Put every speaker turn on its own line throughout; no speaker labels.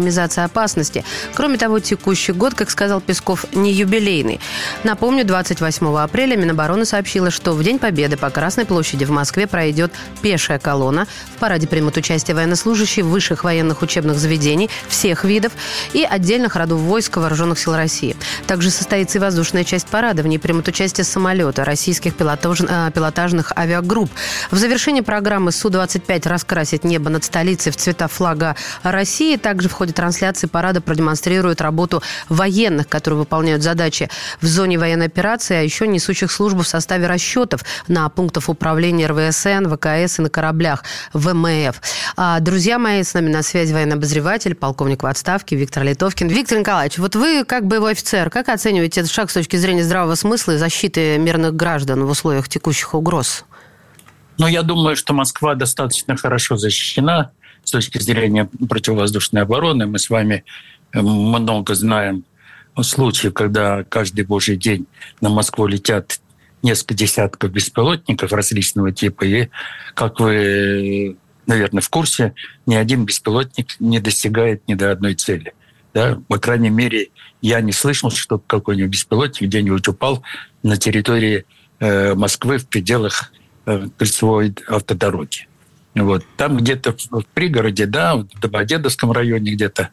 минимизации опасности. Кроме того, текущий год, как сказал Песков, не юбилейный. Напомню, 28 апреля Минобороны сообщила, что в День Победы по Красной площади в Москве пройдет пешая колонна. В параде примут участие военнослужащие высших военных учебных заведений всех видов и отдельных родов войск Вооруженных сил России. Также состоится и воздушная часть парада. В ней примут участие самолеты российских пилотажных авиагрупп. В завершении программы Су-25 раскрасит небо над столицей в цвета флага России. Также в ходе трансляции парада продемонстрируют работу военных, которые выполняют задачи в зоне военной операции, а еще несущих службу в составе расчетов на пунктах управления РВСН, ВКС и на кораблях ВМФ. Друзья мои, с нами на связи военный обозреватель, полковник в отставке Виктор Литовкин. Виктор Николаевич, вот вы, как боевой офицер, как оцениваете этот шаг с точки зрения здравого смысла и защиты мирных граждан в условиях текущих угроз?
Я думаю, что Москва достаточно хорошо защищена с точки зрения противовоздушной обороны. Мы с вами много знаем случаев, когда каждый божий день на Москву летят несколько десятков беспилотников различного типа. И, как вы, наверное, в курсе, ни один беспилотник не достигает ни до одной цели. Да? По крайней мере, я не слышал, что какой-нибудь беспилотник где-нибудь упал на территории Москвы в пределах кольцевой автодороги. Там где-то в пригороде, в Домодедовском районе где-то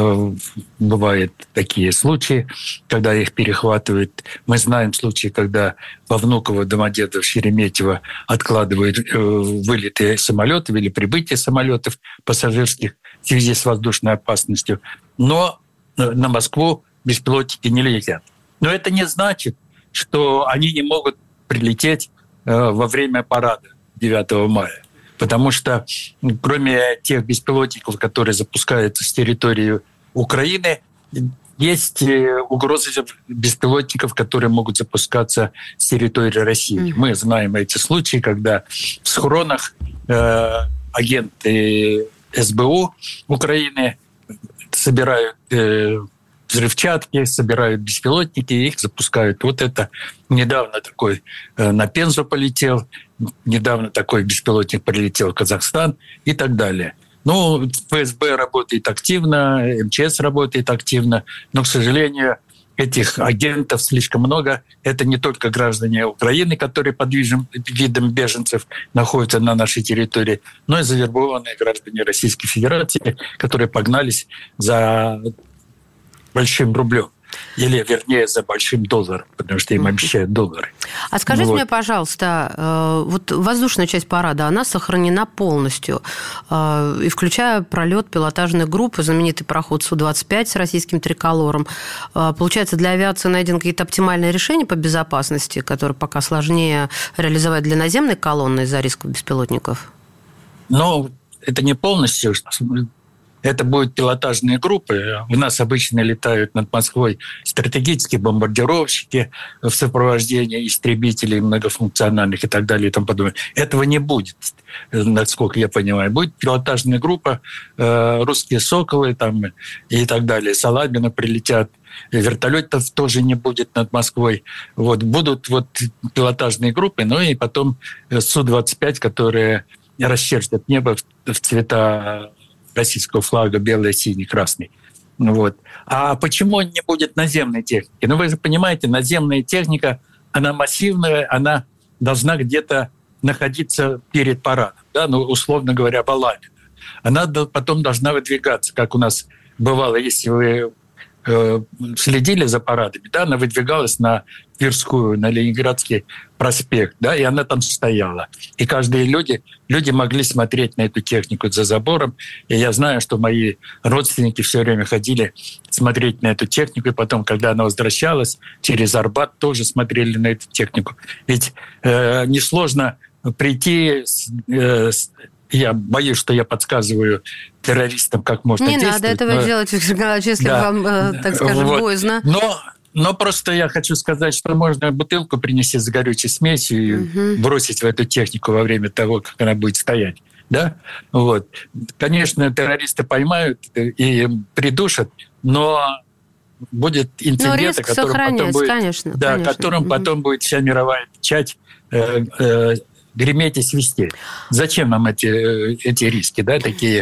бывают такие случаи, когда их перехватывают. Мы знаем случаи, когда во Внуково, Домодедово, Шереметьево откладывают вылеты самолетов или прибытие самолетов пассажирских в связи с воздушной опасностью. Но на Москву беспилотники не летят. Но это не значит, что они не могут прилететь во время парада 9 мая. Потому что кроме тех беспилотников, которые запускаются с территории Украины, есть угрозы беспилотников, которые могут запускаться с территории России. Мы знаем эти случаи, когда в схронах агенты СБУ Украины собирают взрывчатки, собирают беспилотники и их запускают. Это недавно такой на Пензу полетел, недавно такой беспилотник прилетел в Казахстан и так далее. ФСБ работает активно, МЧС работает активно, но, к сожалению, этих агентов слишком много. Это не только граждане Украины, которые под видом беженцев находятся на нашей территории, но и завербованные граждане Российской Федерации, которые погнались за большим рублем. Или, вернее, за большим долларом, потому что им обещают доллары.
А скажите мне, пожалуйста, воздушная часть парада, она сохранена полностью, и включая пролет пилотажной группы, знаменитый пароход Су-25 с российским триколором. Получается, для авиации найдены какие-то оптимальные решения по безопасности, которые пока сложнее реализовать для наземной колонны из-за риска беспилотников?
Это не полностью. Это будут пилотажные группы. У нас обычно летают над Москвой стратегические бомбардировщики в сопровождении истребителей многофункциональных и так далее и тому подобное. Этого не будет, насколько я понимаю. Будет пилотажная группа, русские «Соколы» и так далее. Салабина прилетят. Вертолетов тоже не будет над Москвой. Будут пилотажные группы, и потом Су-25, которые расчертят небо в цвета российского флага белый, синий, красный. А почему не будет наземной техники? Вы же понимаете, наземная техника, она массивная, она должна где-то находиться перед парадом, условно говоря, балабина. Она потом должна выдвигаться, как у нас бывало, если вы следили за парадами, она выдвигалась на Тверскую, на Ленинградский проспект, и она там стояла. И каждые люди могли смотреть на эту технику за забором. И я знаю, что мои родственники все время ходили смотреть на эту технику, и потом, когда она возвращалась, через Арбат тоже смотрели на эту технику. Ведь несложно прийти я боюсь, что я подсказываю террористам, как можно действовать.
Не надо этого делать, Виктор Николаевич, если вам, так скажем, боязно.
Но просто я хочу сказать, что можно бутылку принести с горючей смесью и бросить в эту технику во время того, как она будет стоять. Конечно, террористы поймают и придушат, но будет инцидент, которым потом будет вся мировая печать греметь и свистеть. Зачем нам эти риски, такие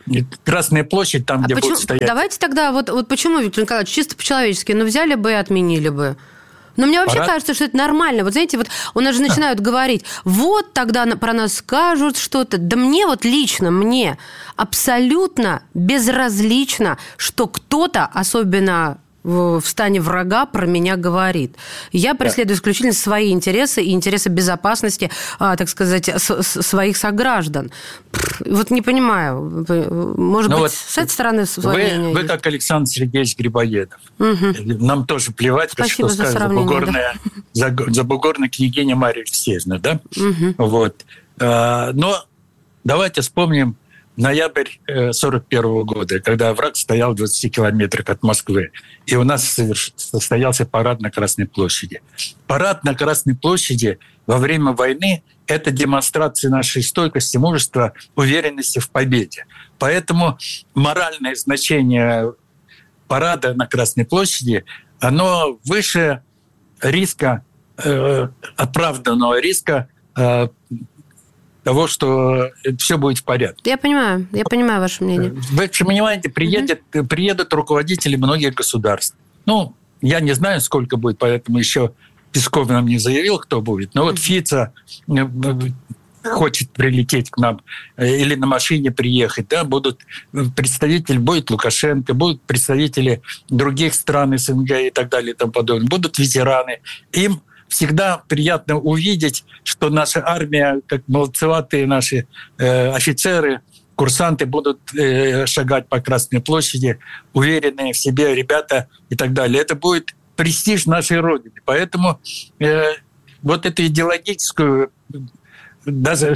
Красная площадь, там, где будут стоять...
Давайте тогда, вот почему, Виктор Николаевич, чисто по-человечески, взяли бы и отменили бы. Но мне вообще кажется, что это нормально. Вот знаете, вот у нас же начинают говорить, вот тогда про нас скажут что-то. Да мне мне абсолютно безразлично, что кто-то, особенно в стане врага, про меня говорит. Я преследую исключительно свои интересы и интересы безопасности, так сказать, своих сограждан. Вот не понимаю. Может быть, с этой стороны...
Вы как Александр Сергеевич Грибоедов. Угу. Нам тоже плевать, что скажет забугорная княгиня Марья Алексеевна. Да? Угу. Вот. Но давайте вспомним ноябрь 1941 года, когда враг стоял в 20 километрах от Москвы. И у нас состоялся парад на Красной площади. Парад на Красной площади во время войны – это демонстрация нашей стойкости, мужества, уверенности в победе. Поэтому моральное значение парада на Красной площади, оно выше риска, оправданного риска того, что все будет в порядке.
Я понимаю ваше мнение.
Вы понимаете, приедут руководители многих государств. Я не знаю, сколько будет, поэтому еще Песков нам не заявил, кто будет. Но вот Фица хочет прилететь к нам или на машине приехать. Да, будет Лукашенко, будут представители других стран СНГ и так далее и тому подобное. Будут ветераны. Им всегда приятно увидеть, что наша армия, как молодцеватые наши офицеры, курсанты будут шагать по Красной площади, уверенные в себе ребята и так далее. Это будет престиж нашей Родины. Поэтому вот эту идеологическую, даже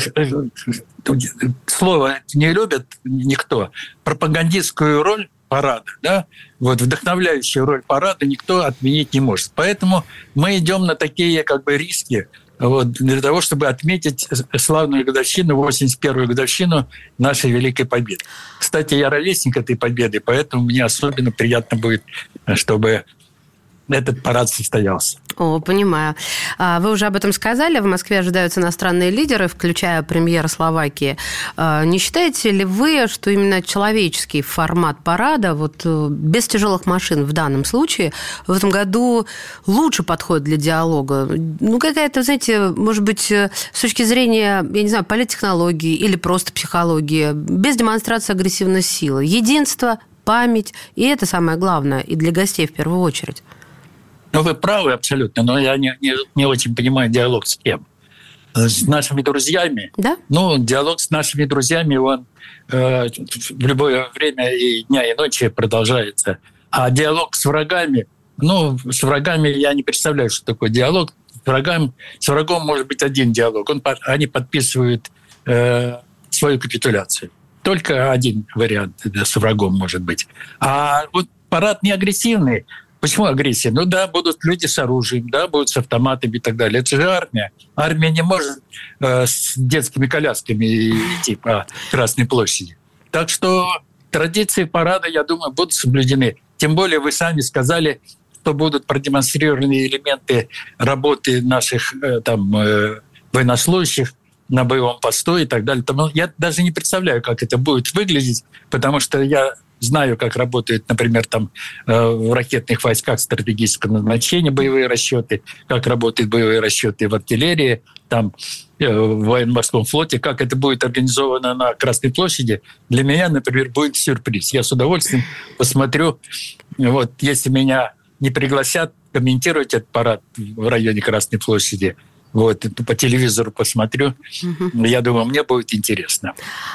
слово не любят никто, пропагандистскую роль парада, да, вот вдохновляющую роль парада никто отменить не может. Поэтому мы идем на такие риски, для того, чтобы отметить славную годовщину, 81-ю годовщину нашей Великой Победы. Кстати, я ровесник этой победы, поэтому мне особенно приятно будет, чтобы этот парад состоялся.
Понимаю. Вы уже об этом сказали. В Москве ожидаются иностранные лидеры, включая премьера Словакии. Не считаете ли вы, что именно человеческий формат парада, без тяжелых машин в данном случае, в этом году лучше подходит для диалога? Какая-то, знаете, может быть, с точки зрения, я не знаю, политтехнологии или просто психологии, без демонстрации агрессивной силы. Единство, память, и это самое главное, и для гостей в первую очередь.
Вы правы абсолютно, но я не очень понимаю диалог с кем. С нашими друзьями?
Да.
Диалог с нашими друзьями, он в любое время и дня, и ночи продолжается. А диалог с врагами, с врагами я не представляю, что такое диалог. С врагом может быть один диалог. Они подписывают свою капитуляцию. Только один вариант с врагом может быть. А парад не агрессивный. Почему агрессия? Будут люди с оружием, будут с автоматами и так далее. Это же армия. Армия не может с детскими колясками идти по Красной площади. Так что традиции парада, я думаю, будут соблюдены. Тем более вы сами сказали, что будут продемонстрированы элементы работы наших военнослужащих на боевом посту и так далее. Я даже не представляю, как это будет выглядеть, потому что я знаю, как работают, например, в ракетных войсках стратегического назначения боевые расчеты, как работают боевые расчеты в артиллерии, в военно-морском флоте, как это будет организовано на Красной площади. Для меня, например, будет сюрприз. Я с удовольствием посмотрю, если меня не пригласят комментировать этот парад в районе Красной площади, по телевизору посмотрю. Я думаю, мне будет интересно.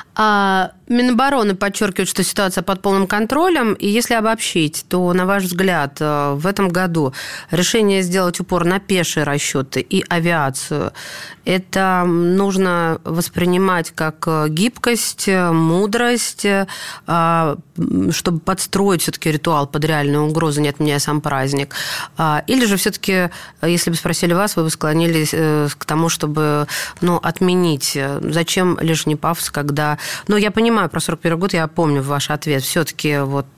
Минобороны подчеркивает, что ситуация под полным контролем. И если обобщить, то, на ваш взгляд, в этом году решение сделать упор на пешие расчеты и авиацию, это нужно воспринимать как гибкость, мудрость, чтобы подстроить все-таки ритуал под реальную угрозу, не отменяя сам праздник? Или же все-таки, если бы спросили вас, вы бы склонились к тому, чтобы отменить? Зачем лишний пафос, когда... я понимаю, про 41 год я помню ваш ответ. Все-таки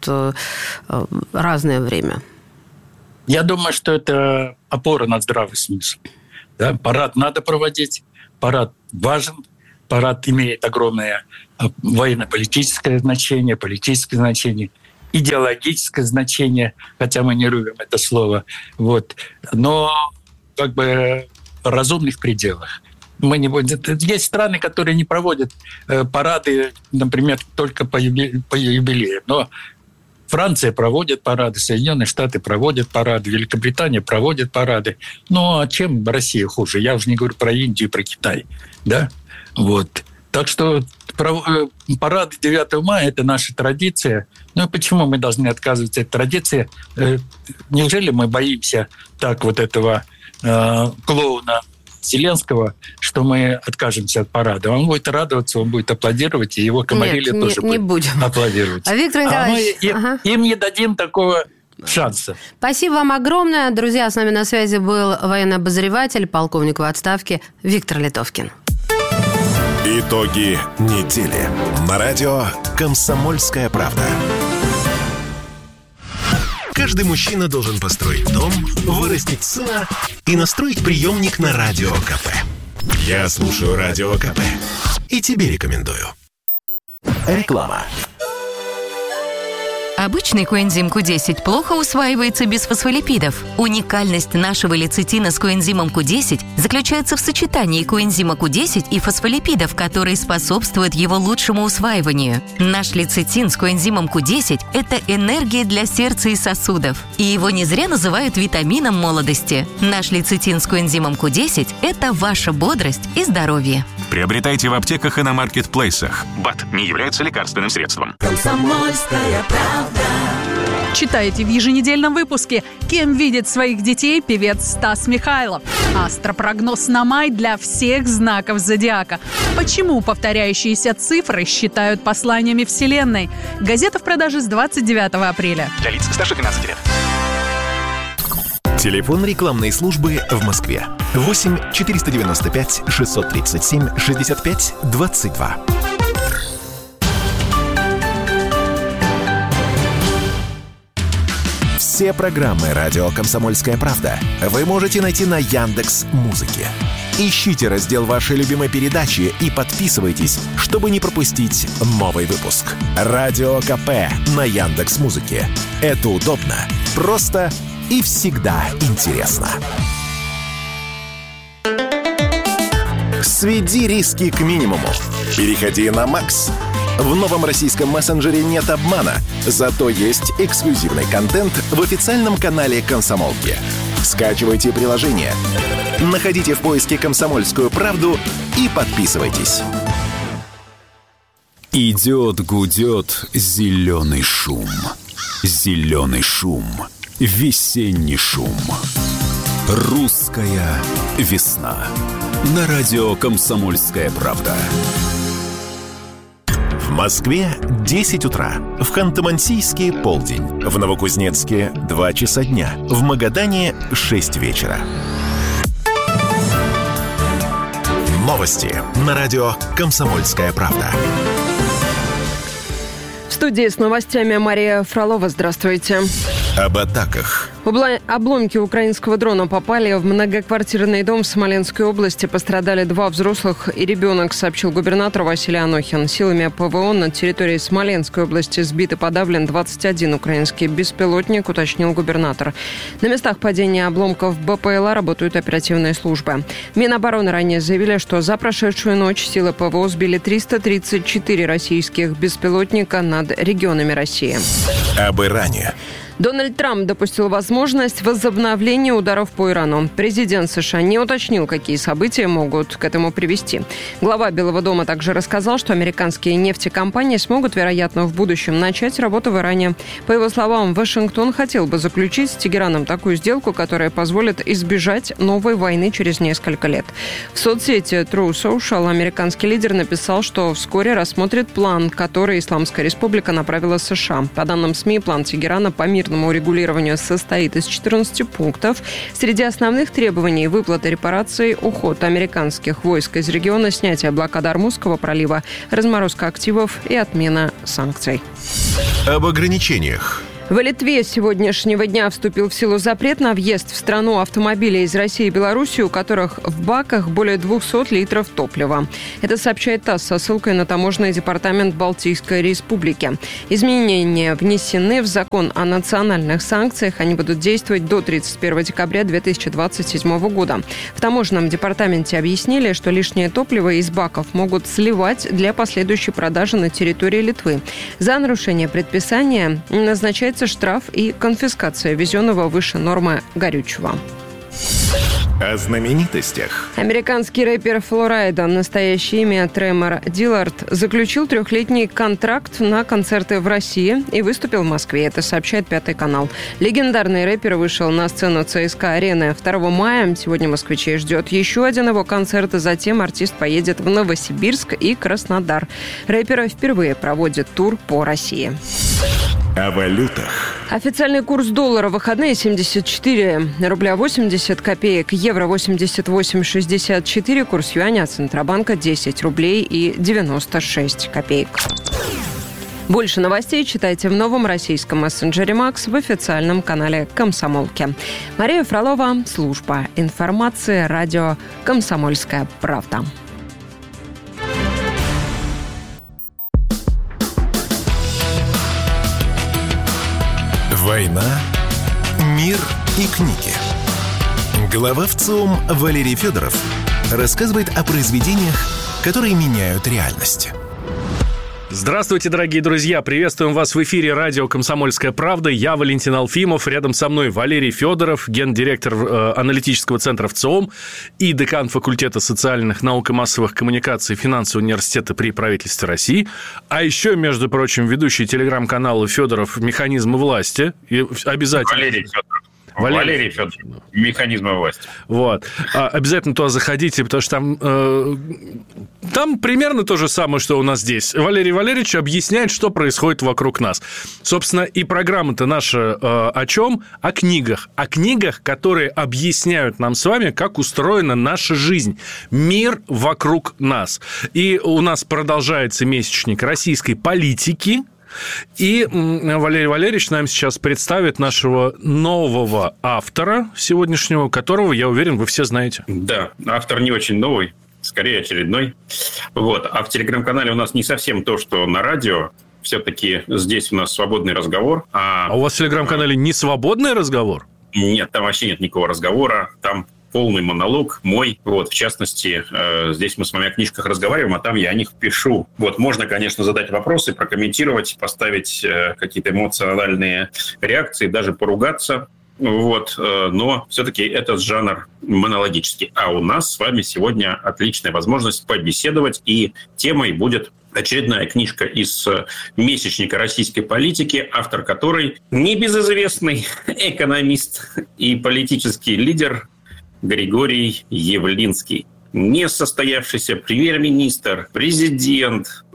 разное время.
Я думаю, что это опора на здравый смысл. Да? Парад надо проводить, парад важен, парад имеет огромное военно-политическое значение, политическое значение, идеологическое значение, хотя мы не любим это слово, вот, но как бы в разумных пределах. Мы не будем... Есть страны, которые не проводят парады, например, только по юбилеям, но Франция проводит парады, Соединенные Штаты проводят парады, Великобритания проводит парады. Ну, а чем Россия хуже? Я уже не говорю про Индию, про Китай, да? Вот. Так что парады 9 мая – это наша традиция. Ну, и почему мы должны отказываться от традиции? Неужели мы боимся так вот этого клоуна Зеленского, что мы откажемся от парада? Он будет радоваться, он будет аплодировать, и его Камарили тоже будет аплодировать.
А Виктор Николаевич...
мы им не дадим такого шанса.
Спасибо вам огромное. Друзья, с нами на связи был военный обозреватель, полковник в отставке Виктор Литовкин.
Итоги недели. На радио «Комсомольская правда». Каждый мужчина должен построить дом, вырастить сына и настроить приемник на Радио КП. Я слушаю Радио КП и тебе рекомендую. Реклама.
Обычный коэнзим Q10 плохо усваивается без фосфолипидов. Уникальность нашего лецитина с коэнзимом Q10 заключается в сочетании коэнзима Q10 и фосфолипидов, которые способствуют его лучшему усваиванию. Наш лецитин с коэнзимом Q10 – это энергия для сердца и сосудов. И его не зря называют витамином молодости. Наш лецитин с коэнзимом Q10 – это ваша бодрость и здоровье.
Приобретайте в аптеках и на маркетплейсах. БАД не является лекарственным средством.
Комсомольская правда. Читайте в еженедельном выпуске, кем видит своих детей певец Стас Михайлов. Астропрогноз на май для всех знаков зодиака. Почему повторяющиеся цифры считают посланиями Вселенной? Газета в продаже с 29 апреля.
Для лиц старше 12 лет.
Телефон рекламной службы в Москве. 8 495 637 65 22. Все программы «Радио Комсомольская правда» вы можете найти на Яндекс.Музыке. Ищите раздел вашей любимой передачи и подписывайтесь, чтобы не пропустить новый выпуск. «Радио КП» на Яндекс.Музыке. Это удобно, просто и всегда интересно. Сведи риски к минимуму. Переходи на Макс. В новом российском мессенджере нет обмана, зато есть эксклюзивный контент в официальном канале «Комсомолки». Скачивайте приложение, находите в поиске «Комсомольскую правду» и подписывайтесь.
Идет, гудет зеленый шум. Зеленый шум. Весенний шум. Русская весна. На радио «Комсомольская правда».
В Москве 10 утра, в Ханты-Мансийске полдень, в Новокузнецке 2 часа дня, в Магадане 6 вечера. Новости на радио «Комсомольская правда».
В студии с новостями Мария Фролова. Здравствуйте.
Об атаках.
Обломки украинского дрона попали в многоквартирный дом в Смоленской области. Пострадали 2 взрослых и ребенок, сообщил губернатор Василий Анохин. Силами ПВО на территории Смоленской области сбит и подавлен 21 украинский беспилотник, уточнил губернатор. На местах падения обломков БПЛА работают оперативные службы. Минобороны ранее заявили, что за прошедшую ночь силы ПВО сбили 334 российских беспилотника над регионами России.
Об Иране.
Дональд Трамп допустил возможность возобновления ударов по Ирану. Президент США не уточнил, какие события могут к этому привести. Глава Белого дома также рассказал, что американские нефтекомпании смогут, вероятно, в будущем начать работу в Иране. По его словам, Вашингтон хотел бы заключить с Тегераном такую сделку, которая позволит избежать новой войны через несколько лет. В соцсети True Social американский лидер написал, что вскоре рассмотрит план, который Исламская Республика направила США. По данным СМИ, план Тегерана по мирному урегулированию состоит из 14 пунктов. Среди основных требований – выплата репараций, уход американских войск из региона, снятие блокады Ормузского пролива, разморозка активов и отмена санкций.
Об ограничениях.
В Литве с сегодняшнего дня вступил в силу запрет на въезд в страну автомобилей из России и Беларуси, у которых в баках более 200 литров топлива. Это сообщает ТАСС со ссылкой на таможенный департамент Балтийской Республики. Изменения внесены в закон о национальных санкциях. Они будут действовать до 31 декабря 2027 года. В таможенном департаменте объяснили, что лишнее топливо из баков могут сливать для последующей продажи на территории Литвы. За нарушение предписания назначается штраф и конфискация везенного выше нормы горючего.
О знаменитостях.
Американский рэпер Фло Райда, настоящее имя Тремор Диллард, заключил 3-летний контракт на концерты в России и выступил в Москве. Это сообщает Пятый канал. Легендарный рэпер вышел на сцену ЦСКА-арены 2 мая. Сегодня москвичей ждет еще один его концерт, и затем артист поедет в Новосибирск и Краснодар. Рэпер впервые проводит тур по России.
О валютах.
Официальный курс доллара в выходные 74 рубля 80 копеек, евро 88,64, курс юаня от Центробанка 10 рублей и 96 копеек. Больше новостей читайте в новом российском мессенджере «Макс» в официальном канале «Комсомолки». Мария Фролова, служба информации, радио «Комсомольская правда».
Война, мир и книги. Глава ВЦИОМ Валерий Федоров рассказывает о произведениях, которые меняют реальность.
Здравствуйте, дорогие друзья! Приветствуем вас в эфире радио «Комсомольская правда». Я Валентин Алфимов. Рядом со мной Валерий Федоров, гендиректор аналитического центра ВЦИОМ и декан факультета социальных наук и массовых коммуникаций финансового университета при правительстве России. А еще, между прочим, ведущий телеграм-канала Федоров «Механизмы власти». И обязательно...
Валерий Федоров. Механизмы власти.
Вот. Обязательно туда заходите, потому что там примерно то же самое, что у нас здесь. Валерий Валерьевич объясняет, что происходит вокруг нас. Собственно, и программа-то наша о чем? О книгах. О книгах, которые объясняют нам с вами, как устроена наша жизнь. Мир вокруг нас. И у нас продолжается месячник российской политики. И Валерий Валерьевич нам сейчас представит нашего нового автора сегодняшнего, которого, я уверен, вы все знаете.
Да, автор не очень новый, скорее очередной. Вот. А в телеграм-канале у нас не совсем то, что на радио. Все-таки здесь у нас свободный разговор. А
у вас в телеграм-канале не свободный разговор?
Нет, там вообще нет никакого разговора. Там полный монолог мой. Вот, в частности, здесь мы с вами о книжках разговариваем, а там я о них пишу. Вот, можно, конечно, задать вопросы, прокомментировать, поставить какие-то эмоциональные реакции, даже поругаться. Вот, но все-таки этот жанр монологический. А у нас с вами сегодня отличная возможность побеседовать, и темой будет очередная книжка из месячника российской политики, автор которой небезызвестный экономист и политический лидер Григорий Явлинский. Несостоявшийся премьер-министр, президент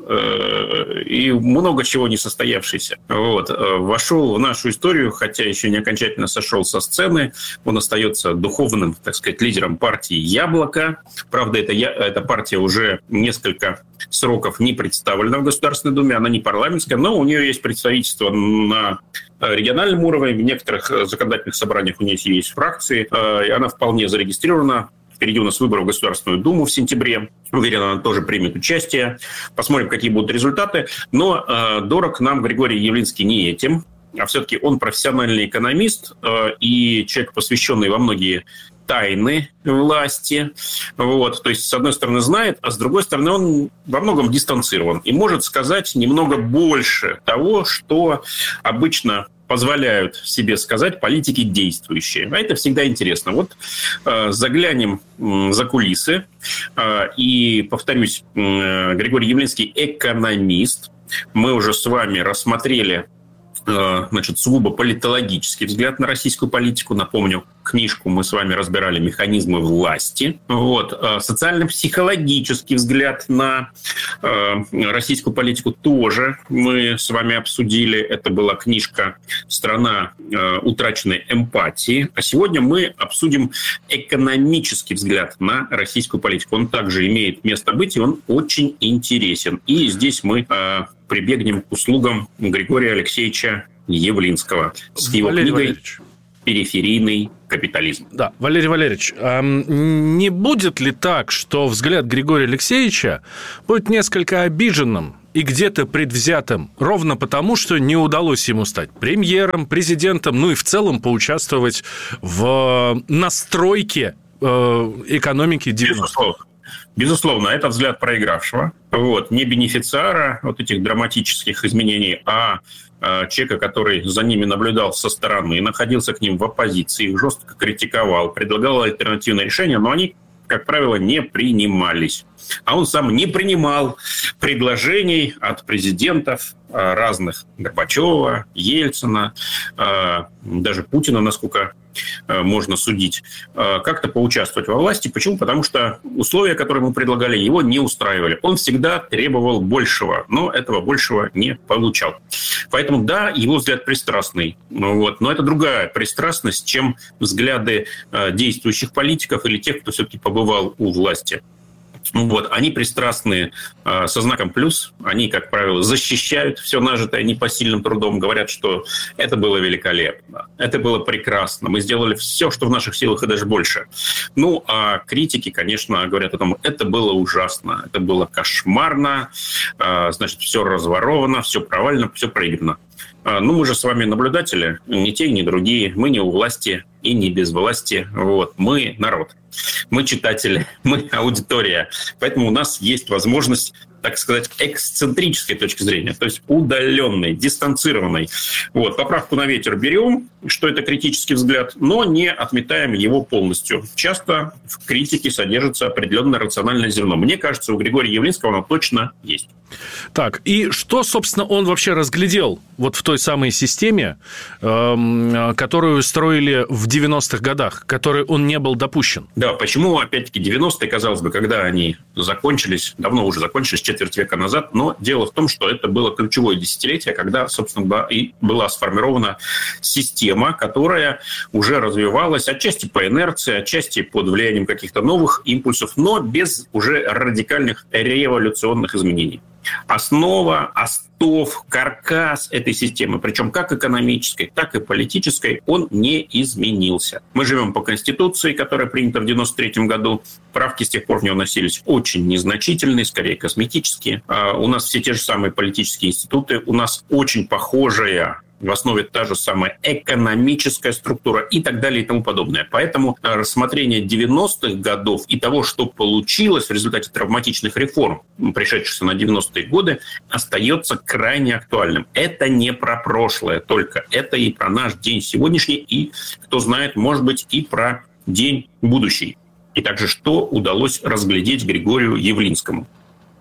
и много чего не состоявшийся. Вот. Вошел в нашу историю, хотя еще не окончательно сошел со сцены. Он остается духовным, так сказать, лидером партии «Яблоко». Правда, эта партия уже несколько сроков не представлена в Государственной Думе. Она не парламентская, но у нее есть представительство на региональном уровне. В некоторых законодательных собраниях у нее есть фракции. И она вполне зарегистрирована. Впереди у нас выборы в Государственную Думу в сентябре. Уверен, она тоже примет участие. Посмотрим, какие будут результаты. Но дорог нам Григорий Явлинский не этим. А все-таки он профессиональный экономист и человек, посвященный во многие тайны власти. Вот. То есть, с одной стороны, знает, а с другой стороны, он во многом дистанцирован. И может сказать немного больше того, что обычно позволяют себе сказать политики действующие. А это всегда интересно. Вот заглянем за кулисы. И, повторюсь, Григорий Явлинский – экономист. Мы уже с вами рассмотрели сугубо политологический взгляд на российскую политику. Напомню, книжку мы с вами разбирали «Механизмы власти». Вот. Социально-психологический взгляд на российскую политику тоже мы с вами обсудили. Это была книжка «Страна утраченной эмпатии». А сегодня мы обсудим экономический взгляд на российскую политику. Он также имеет место быть, и он очень интересен. И здесь мы прибегнем к услугам Григория Алексеевича Явлинского с его
Валерий
книгой
Валерьевич.
«Периферийный капитализм».
Да, Валерий Валерьевич, не будет ли так, что взгляд Григория Алексеевича будет несколько обиженным и где-то предвзятым, ровно потому, что не удалось ему стать премьером, президентом, ну и в целом поучаствовать в настройке экономики 90-х?
Безусловно, это взгляд проигравшего. Не бенефициара этих драматических изменений, а человека, который за ними наблюдал со стороны, находился к ним в оппозиции, жестко критиковал, предлагал альтернативные решения, но они, как правило, не принимались. А он сам не принимал предложений от президентов разных: Горбачева, Ельцина, даже Путина, насколько можно судить, как-то поучаствовать во власти. Почему? Потому что условия, которые ему предлагали, его не устраивали. Он всегда требовал большего, но этого большего не получал. Поэтому, да, его взгляд пристрастный. Но это другая пристрастность, чем взгляды действующих политиков или тех, кто все-таки побывал у власти. Они пристрастные со знаком плюс. Они, как правило, защищают все нажитое непосильным трудом. Говорят, что это было великолепно, это было прекрасно. Мы сделали все, что в наших силах, и даже больше. А критики, конечно, говорят о том, это было ужасно, это было кошмарно, значит, все разворовано, все провалено, все проиграно. Мы же с вами наблюдатели, ни те, ни другие. Мы не у власти и не без власти. Мы народ, мы читатели, мы аудитория. Поэтому у нас есть возможность, так сказать, эксцентрической точки зрения, то есть удаленной, дистанцированной. Поправку на ветер берем, что это критический взгляд, но не отметаем его полностью. Часто в критике содержится определенное рациональное зерно. Мне кажется, у Григория Явлинского оно точно есть.
Так, и что, собственно, он вообще разглядел в той самой системе, которую строили в 90-х годах, к которой он не был допущен?
Да, почему, опять-таки, 90-е, казалось бы, когда они закончились, давно уже закончились, четверть века назад, но дело в том, что это было ключевое десятилетие, когда, собственно, и была сформирована система, которая уже развивалась отчасти по инерции, отчасти под влиянием каких-то новых импульсов, но без уже радикальных революционных изменений. Основа, остов, каркас этой системы, причем как экономической, так и политической, он не изменился. Мы живем по Конституции, которая принята в 1993 году. Правки с тех пор в нее вносились очень незначительные, скорее косметические. У нас все те же самые политические институты, у нас очень похожая в основе та же самая экономическая структура и так далее и тому подобное. Поэтому рассмотрение 90-х годов и того, что получилось в результате травматичных реформ, пришедшихся на 90-е годы, остается крайне актуальным. Это не про прошлое только, это и про наш день сегодняшний, и, кто знает, может быть, и про день будущий. И также, что удалось разглядеть Григорию Явлинскому.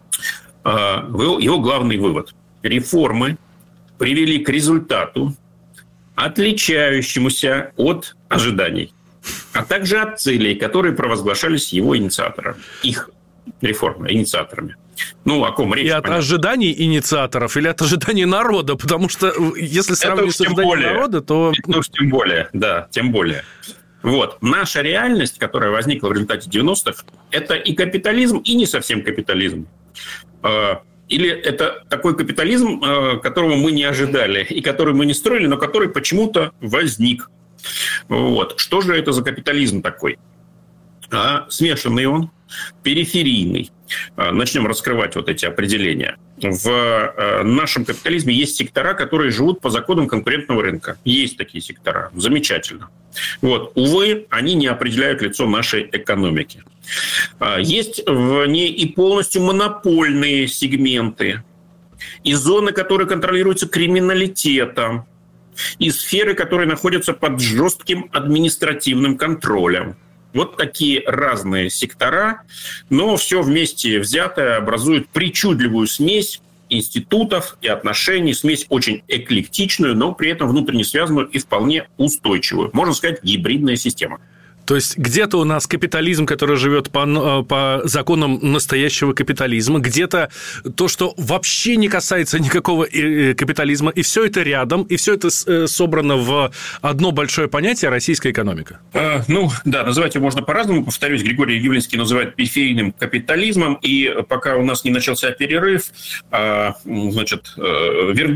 Его главный вывод. Реформы привели к результату, отличающемуся от ожиданий, а также от целей, которые провозглашались его инициаторами, их реформы, инициаторами. О ком речь?
И от ожиданий инициаторов или от ожиданий народа? Потому что если сравнивать с ожиданиями народа, то...
Тем более, да, тем более. Наша реальность, которая возникла в результате 90-х, это и капитализм, и не совсем капитализм. Или это такой капитализм, которого мы не ожидали, и который мы не строили, но который почему-то возник. Что же это за капитализм такой? Смешанный он, периферийный. Начнем раскрывать эти определения. В нашем капитализме есть сектора, которые живут по законам конкурентного рынка. Есть такие сектора. Замечательно. Увы, они не определяют лицо нашей экономики. Есть в ней и полностью монопольные сегменты, и зоны, которые контролируются криминалитетом, и сферы, которые находятся под жестким административным контролем. Такие разные сектора, но все вместе взятое образует причудливую смесь институтов и отношений, смесь очень эклектичную, но при этом внутренне связанную и вполне устойчивую. Можно сказать, гибридная система.
То есть где-то у нас капитализм, который живет по законам настоящего капитализма, где-то то, что вообще не касается никакого капитализма, и все это рядом, и все это собрано в одно большое понятие — российская экономика.
Да, называть его можно по-разному. Повторюсь, Григорий Явлинский называет периферийным капитализмом, и пока у нас не начался перерыв, вердикт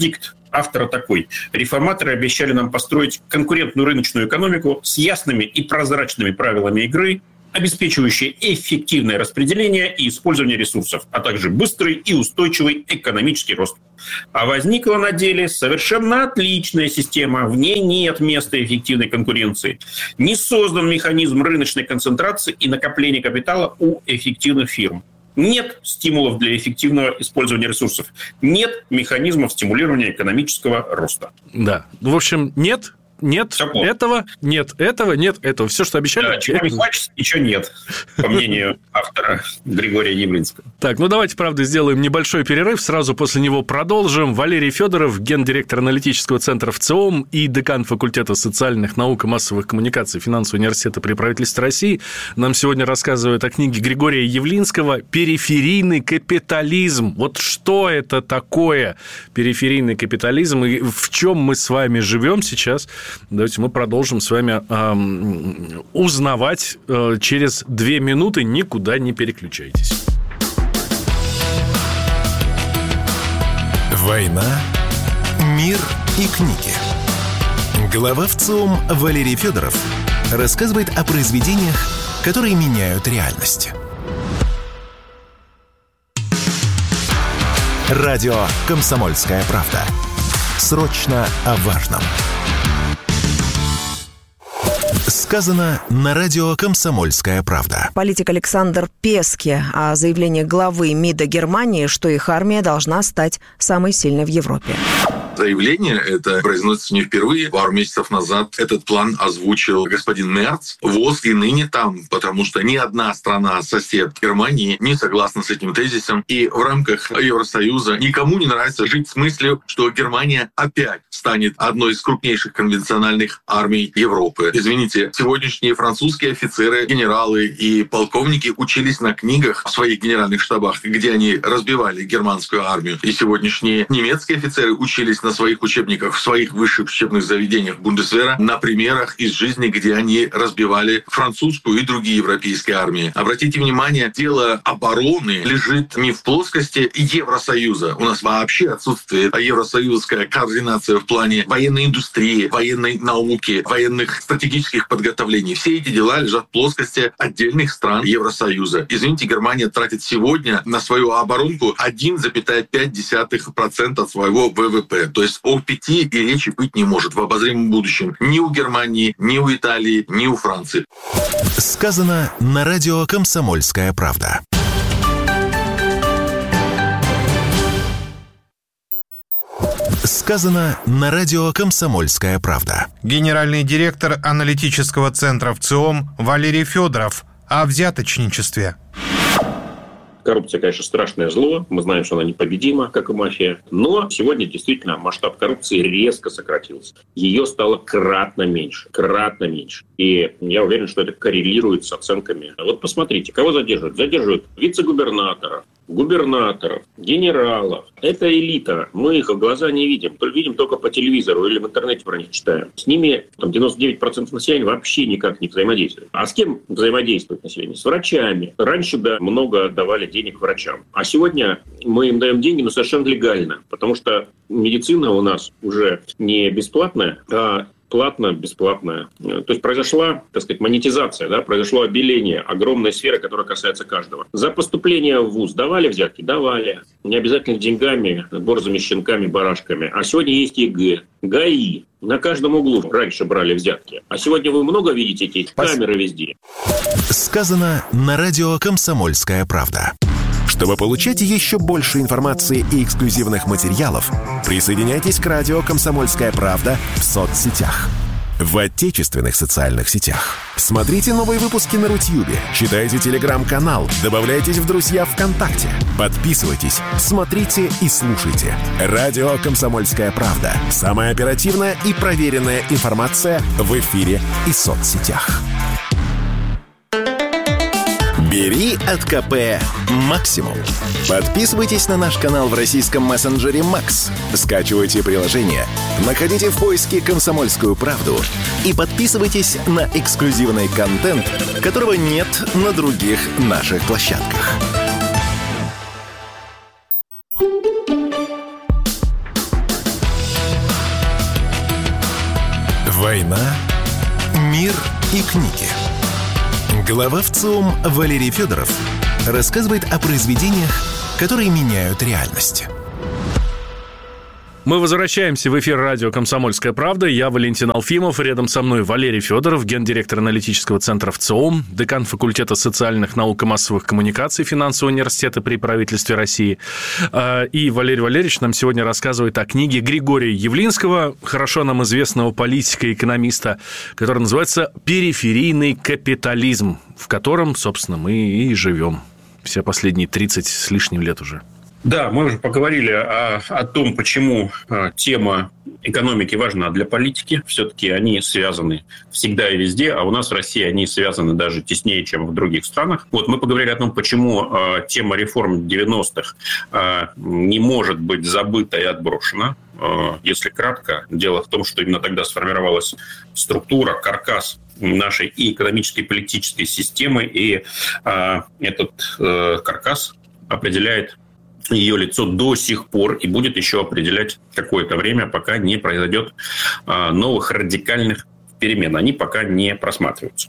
автора такой. Реформаторы обещали нам построить конкурентную рыночную экономику с ясными и прозрачными правилами игры, обеспечивающие эффективное распределение и использование ресурсов, а также быстрый и устойчивый экономический рост. А возникла на деле совершенно отличная система. В ней нет места эффективной конкуренции. Не создан механизм рыночной концентрации и накопления капитала у эффективных фирм. Нет стимулов для эффективного использования ресурсов. Нет механизмов стимулирования экономического роста.
Да. В общем, нет этого, нет этого. Все, что обещали...
Да, чего не хочется, ничего нет, по мнению автора Григория Явлинского.
Так, давайте, правда, сделаем небольшой перерыв. Сразу после него продолжим. Валерий Федоров, гендиректор аналитического центра ВЦИОМ и декан факультета социальных наук и массовых коммуникаций Финансового университета при правительстве России, нам сегодня рассказывают о книге Григория Явлинского «Периферийный капитализм». Вот что это такое периферийный капитализм и в чем мы с вами живем сейчас? Давайте мы продолжим с вами узнавать через 2 минуты. Никуда не переключайтесь.
«Война, мир и книги». Глава ВЦИОМ Валерий Федоров рассказывает о произведениях, которые меняют реальность. Радио «Комсомольская правда». Срочно о важном. Сказано на радио «Комсомольская правда».
Политик Александр Пески о заявлении главы МИДа Германии, что их армия должна стать самой сильной в Европе.
Заявление это произносится не впервые. Пару месяцев назад этот план озвучил господин Мерц. ВОЗ и ныне там, потому что ни одна страна-сосед Германии не согласна с этим тезисом. И в рамках Евросоюза никому не нравится жить с мыслью, что Германия опять станет одной из крупнейших конвенциональных армий Европы. Извините, сегодняшние французские офицеры, генералы и полковники учились на книгах в своих генеральных штабах, где они разбивали германскую армию. И сегодняшние немецкие офицеры учились на своих учебниках, в своих высших учебных заведениях Бундесвера на примерах из жизни, где они разбивали французскую и другие европейские армии. Обратите внимание, дело обороны лежит не в плоскости Евросоюза. У нас вообще отсутствует евросоюзская координация в плане военной индустрии, военной науки, военных стратегических подготовлений. Все эти дела лежат в плоскости отдельных стран Евросоюза. Извините, Германия тратит сегодня на свою оборонку 1,5% от своего ВВП. То есть о 5 и речи быть не может в обозримом будущем ни у Германии, ни у Италии, ни у Франции.
Сказано на радио «Комсомольская правда». Сказано на радио «Комсомольская правда».
Генеральный директор аналитического центра ВЦИОМ Валерий Федоров о взяточничестве.
Коррупция, конечно, страшное зло. Мы знаем, что она непобедима, как и мафия. Но сегодня действительно масштаб коррупции резко сократился. Ее стало кратно меньше. И я уверен, что это коррелирует с оценками. Вот посмотрите, кого задерживают? Задерживают вице-губернаторов, губернаторов, генералов. Это элита. Мы их в глаза не видим. Видим только по телевизору или в интернете про них читаем. С ними 99% населения вообще никак не взаимодействует. А с кем взаимодействует население? С врачами. Раньше много давали денег врачам. А сегодня мы им даем деньги, но совершенно легально. Потому что медицина у нас уже не бесплатная, а платно-бесплатная. То есть произошла, так сказать, монетизация, да, произошло обеление огромной сферы, которая касается каждого. За поступление в вуз давали взятки? Давали. Не обязательно деньгами, борзыми щенками, барашками. А сегодня есть ЕГЭ, ГАИ. На каждом углу раньше брали взятки. А сегодня вы много видите эти камеры везде.
Сказано на радио «Комсомольская правда». Чтобы получать еще больше информации и эксклюзивных материалов, присоединяйтесь к радио «Комсомольская правда» в соцсетях. В отечественных социальных сетях. Смотрите новые выпуски на Рутьюбе, читайте телеграм-канал, добавляйтесь в друзья ВКонтакте, подписывайтесь, смотрите и слушайте. Радио «Комсомольская правда». Самая оперативная и проверенная информация в эфире и соцсетях. Бери от КП максимум. Подписывайтесь на наш канал в российском мессенджере Макс. Скачивайте приложение, находите в поиске «Комсомольскую правду» и подписывайтесь на эксклюзивный контент, которого нет на других наших площадках. «Война, мир и книги». Глава ВЦИОМ Валерий Федоров рассказывает о произведениях, которые меняют реальность.
Мы возвращаемся в эфир радио «Комсомольская правда». Я Валентин Алфимов. Рядом со мной Валерий Федоров, гендиректор аналитического центра ВЦИОМ, декан факультета социальных наук и массовых коммуникаций Финансового университета при правительстве России. И Валерий Валерьевич нам сегодня рассказывает о книге Григория Явлинского, хорошо нам известного политика и экономиста, которая называется «Периферийный капитализм», в котором, собственно, мы и живем все последние 30 с лишним лет уже.
Да, мы уже поговорили о том, почему тема экономики важна для политики. Все-таки они связаны всегда и везде, а у нас в России они связаны даже теснее, чем в других странах. Вот мы поговорили о том, почему тема реформ 90-х не может быть забыта и отброшена. Если кратко, дело в том, что именно тогда сформировалась структура, каркас нашей и экономической, и политической системы, и этот каркас определяет ее лицо до сих пор и будет еще определять какое-то время, пока не произойдет новых радикальных перемен. Они пока не просматриваются.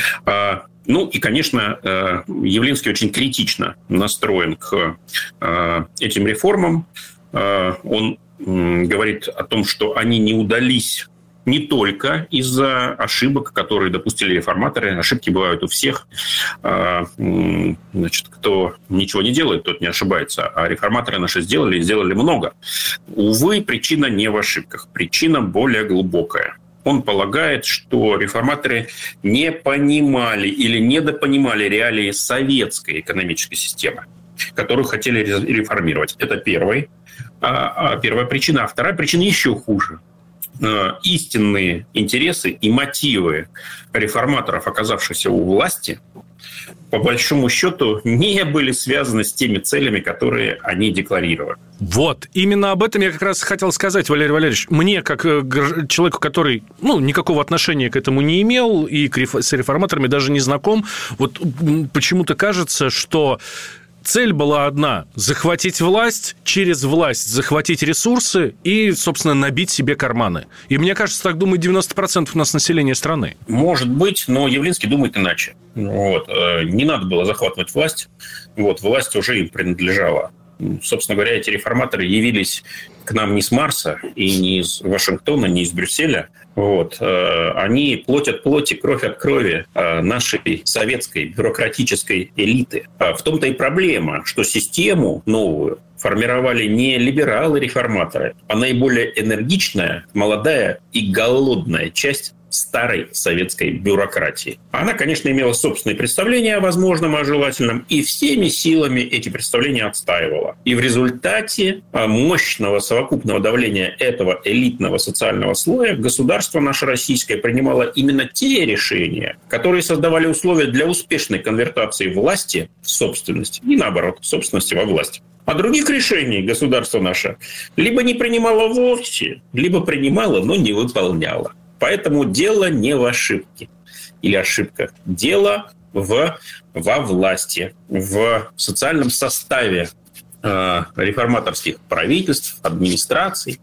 Ну и, конечно, Явлинский очень критично настроен к этим реформам. Он говорит о том, что они не удались не только из-за ошибок, которые допустили реформаторы. Ошибки бывают у всех. Значит, кто ничего не делает, тот не ошибается. А реформаторы наши сделали и сделали много. Увы, причина не в ошибках. Причина более глубокая. Он полагает, что реформаторы не понимали или недопонимали реалии советской экономической системы, которую хотели реформировать. Это первая причина. А вторая причина еще хуже. Истинные интересы и мотивы реформаторов, оказавшихся у власти, по большому счету, не были связаны с теми целями, которые они декларировали.
Вот, именно об этом я как раз хотел сказать, Валерий Валерьевич. Мне, как человеку, который никакого отношения к этому не имел и с реформаторами даже не знаком, вот почему-то кажется, что цель была одна – захватить власть, через власть захватить ресурсы и, собственно, набить себе карманы. И мне кажется, так думает 90% у нас населения страны.
Может быть, но Явлинский думает иначе. Не надо было захватывать власть. Власть уже им принадлежала. Собственно говоря, эти реформаторы явились к нам не с Марса и не из Вашингтона, не из Брюсселя. Они плоть от плоти, кровь от крови нашей советской бюрократической элиты. В том-то и проблема, что систему новую формировали не либералы-реформаторы, а наиболее энергичная, молодая и голодная часть старой советской бюрократии. Она, конечно, имела собственные представления о возможном и о желательном, и всеми силами эти представления отстаивала. И в результате мощного совокупного давления этого элитного социального слоя государство наше российское принимало именно те решения, которые создавали условия для успешной конвертации власти в собственность и, наоборот, собственности во власть. А других решений государство наше либо не принимало вовсе, либо принимало, но не выполняло. Поэтому дело не в ошибке или ошибках. Дело во власти, в социальном составе реформаторских правительств, администраций,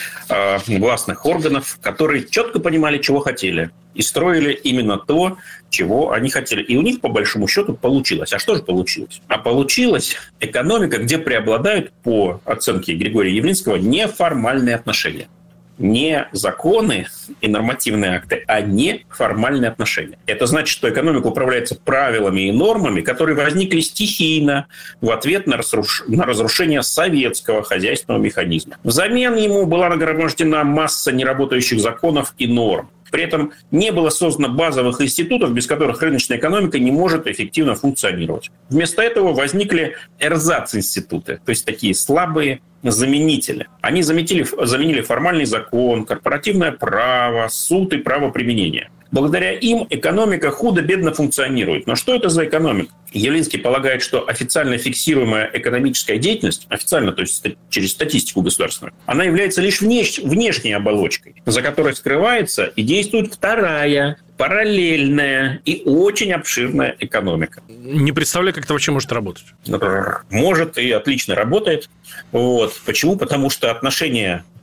властных органов, которые четко понимали, чего хотели, и строили именно то, чего они хотели. И у них, по большому счету, получилось. А что же получилось? А получилась экономика, где преобладают, по оценке Григория Явлинского, неформальные отношения. Не законы и нормативные акты, а неформальные отношения. Это значит, что экономика управляется правилами и нормами, которые возникли стихийно в ответ на разрушение советского хозяйственного механизма. Взамен ему была нагромождена масса неработающих законов и норм. При этом не было создано базовых институтов, без которых рыночная экономика не может эффективно функционировать. Вместо этого возникли эрзац-институты, то есть такие слабые заменители. Они заменили формальный закон, корпоративное право, суд и право применения. Благодаря им экономика худо-бедно функционирует. Но что это за экономика? Явлинский полагает, что официально фиксируемая экономическая деятельность, официально, то есть через статистику государственную, она является лишь внешней оболочкой, за которой скрывается и действует вторая, параллельная и очень обширная экономика.
Не представляю, как это вообще может работать.
Может и отлично работает. Почему? Потому что отношения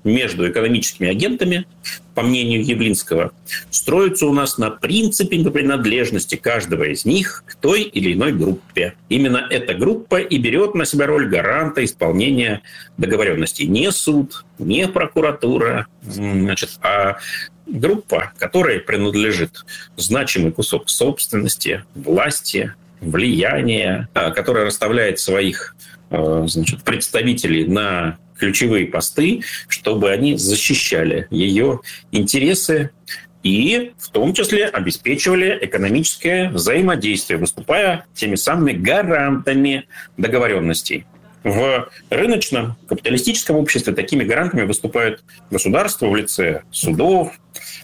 между экономическими агентами, по мнению Явлинского, строится у нас на принципе принадлежности каждого из них к той или иной группе. Именно эта группа и берет на себя роль гаранта исполнения договоренностей. Не суд, не прокуратура, а группа, которой принадлежит значимый кусок собственности, власти, влияния, которая расставляет своих представителей на ключевые посты, чтобы они защищали ее интересы и в том числе обеспечивали экономическое взаимодействие, выступая теми самыми гарантами договоренностей. В рыночном капиталистическом обществе такими гарантами выступают государства в лице судов,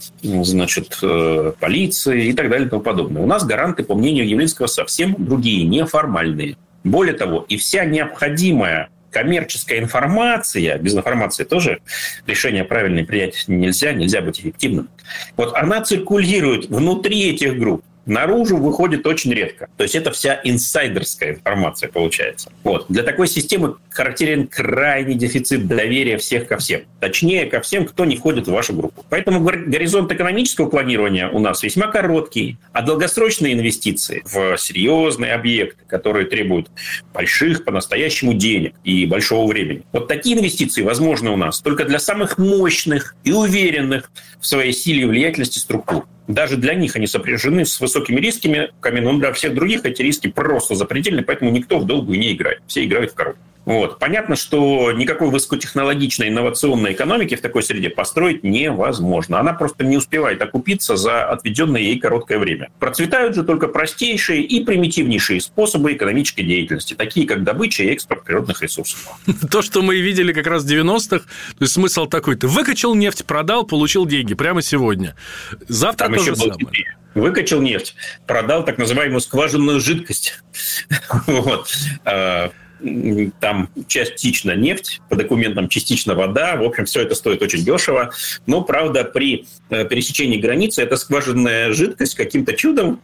полиции и так далее и тому подобное. У нас гаранты, по мнению Явлинского, совсем другие, неформальные. Более того, и вся необходимая коммерческая информация, без информации тоже решение правильное принять нельзя быть эффективным. Вот она циркулирует внутри этих групп. Наружу выходит очень редко. То есть это вся инсайдерская информация получается. Для такой системы характерен крайний дефицит доверия всех ко всем. Точнее, ко всем, кто не входит в вашу группу. Поэтому горизонт экономического планирования у нас весьма короткий, а долгосрочные инвестиции в серьезные объекты, которые требуют больших по-настоящему денег и большого времени. Такие инвестиции возможны у нас только для самых мощных и уверенных в своей силе и влиятельности структур. Даже для них они сопряжены с высокими рисками, но для всех других эти риски просто запредельны, поэтому никто в долгую не играет. Все играют в короткую. Понятно, что никакой высокотехнологичной инновационной экономики в такой среде построить невозможно. Она просто не успевает окупиться за отведенное ей короткое время. Процветают же только простейшие и примитивнейшие способы экономической деятельности, такие как добыча и экспорт природных ресурсов.
То, что мы видели как раз в 90-х, то есть смысл такой: ты выкачал нефть, продал, получил деньги прямо сегодня. Завтра
там
то же самое.
Выкачал нефть, продал так называемую скважинную жидкость. Там частично нефть, по документам частично вода. В общем, все это стоит очень дешево. Но, правда, при пересечении границы эта скважинная жидкость каким-то чудом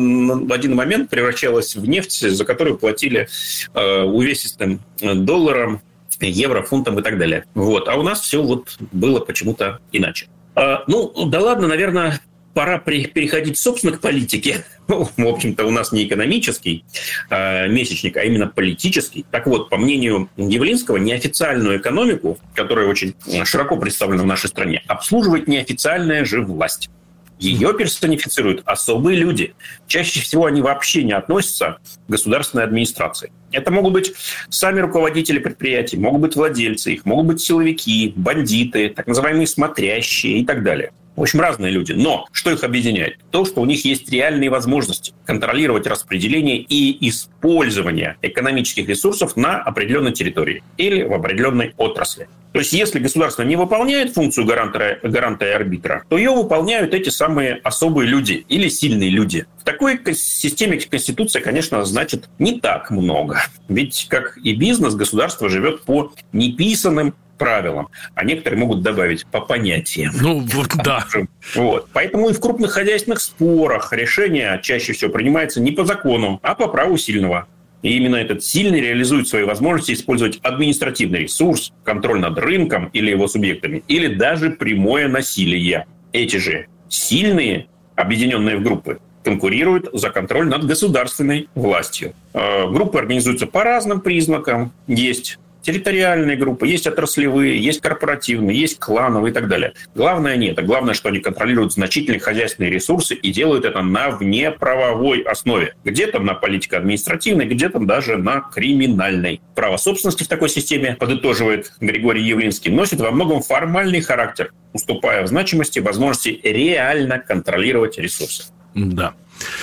в один момент превращалась в нефть, за которую платили увесистым долларом, евро, фунтом и так далее. А у нас все было почему-то иначе. Да ладно, наверное, пора переходить, собственно, к политике. В общем-то, у нас не экономический месячник, а именно политический. Так вот, по мнению Явлинского, неофициальную экономику, которая очень широко представлена в нашей стране, обслуживает неофициальная же власть. Ее персонифицируют особые люди. Чаще всего они вообще не относятся к государственной администрации. Это могут быть сами руководители предприятий, могут быть владельцы их, могут быть силовики, бандиты, так называемые смотрящие и так далее. В общем, разные люди. Но что их объединяет? То, что у них есть реальные возможности контролировать распределение и использование экономических ресурсов на определенной территории или в определенной отрасли. То есть, если государство не выполняет функцию гаранта и арбитра, то ее выполняют эти самые особые люди или сильные люди. В такой системе Конституция, конечно, значит не так много. Ведь, как и бизнес, государство живет по неписанным правилам, а некоторые могут добавить по понятиям.
Да.
Поэтому и в крупных хозяйственных спорах решение чаще всего принимается не по закону, а по праву сильного. И именно этот сильный реализует свои возможности использовать административный ресурс, контроль над рынком или его субъектами, или даже прямое насилие. Эти же сильные, объединенные в группы, конкурируют за контроль над государственной властью. Группы организуются по разным признакам. Есть территориальные группы, есть отраслевые, есть корпоративные, есть клановые и так далее. Главное не это. Главное, что они контролируют значительные хозяйственные ресурсы и делают это на внеправовой основе. Где-то на политико-административной, где-то даже на криминальной. Право собственности в такой системе, подытоживает Григорий Явлинский, носит во многом формальный характер, уступая в значимости возможности реально контролировать ресурсы.
Да.